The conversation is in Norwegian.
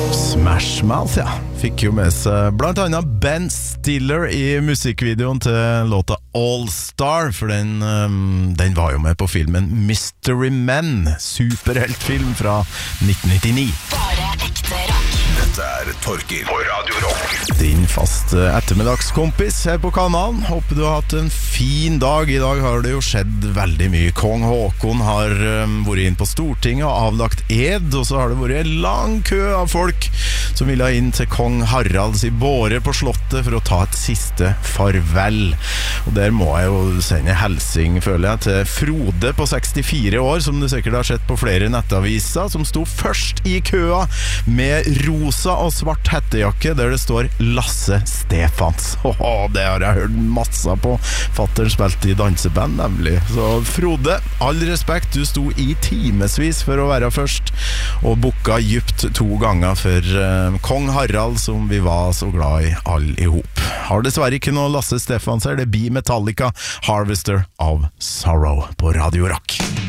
Smash Mouth, ja. Fikk jo med seg blant annet Ben Stiller i musikkvideoen til låta All Star, for den var jo med på filmen Mystery Men, superheltfilm fra 1999. Bare ekte rock. Dette Torgil på Radio Rock. Din fast ettermiddagskompis her på kanalen. Håper du har hatt en fin dag. I dag har det jo skjedd veldig mye. Kong Håkon har vært inn på Stortinget og avlagt ed, og så har det vært en lang kø av folk som ville inn til kong Haralds i båre på slottet for å ta et siste farvel. Og der må jeg jo sende helsing, føler jeg, til Frode på 64 år, som du sikkert har sett på flere nettaviser, som sto først i køa med rosa og svart hettejakke der det står Lasse Stefans. Det har jeg hørt masse på. Fatteren spilte i danseband, nemlig. Så Frode, all respekt, du sto i timesvis for å være først, og bukka djupt 2 ganger for kong Harald, som vi var så glad i all i hop. Har dessverre ikke noe Lasse Stefans her. Det blir Metallica, Harvester of Sorrow på Radio Rock.